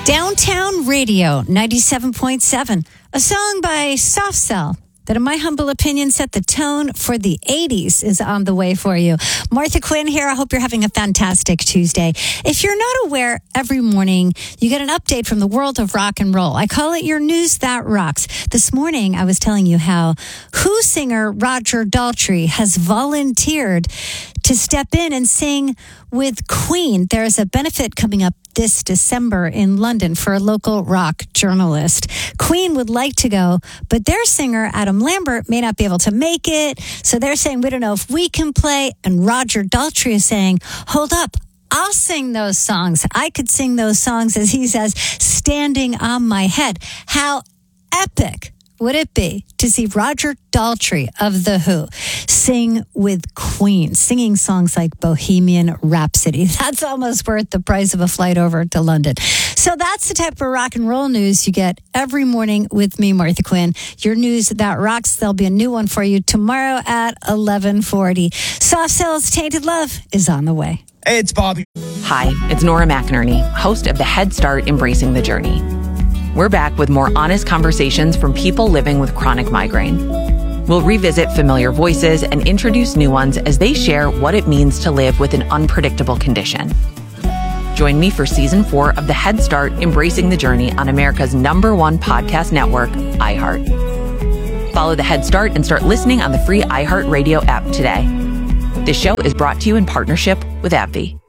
Downtown Radio 97.7, a song by Soft Cell that, in my humble opinion, set the tone for the 80s is on the way for you. Martha Quinn here. I hope you're having a fantastic Tuesday. If you're not aware, every morning you get an update from the world of rock and roll. I call it your news that rocks. This morning I was telling you how Who singer Roger Daltrey has volunteered to step in and sing with Queen. There's a benefit coming up this December in London for a local rock journalist. Queen would like to go, but their singer, Adam Lambert, may not be able to make it. So they're saying, we don't know if we can play. And Roger Daltrey is saying, hold up, I'll sing those songs. I could sing those songs, as he says, standing on my head. How epic would it be to see Roger Daltrey of The Who sing with Queen, singing songs like Bohemian Rhapsody? That's almost worth the price of a flight over to London. So that's the type of rock and roll news you get every morning with me, Martha Quinn. Your news that rocks. There'll be a new one for you tomorrow at 11:40. Soft Cell's Tainted Love is on the way. Hey, it's Bobby. Hi, it's Nora McInerney, host of the Head Start Embracing the Journey. We're back with more honest conversations from people living with chronic migraine. We'll revisit familiar voices and introduce new ones as they share what it means to live with an unpredictable condition. Join me for Season 4 of the Head Start Embracing the Journey on America's #1 podcast network, iHeart. Follow the Head Start and start listening on the free iHeartRadio app today. This show is brought to you in partnership with AbbVie.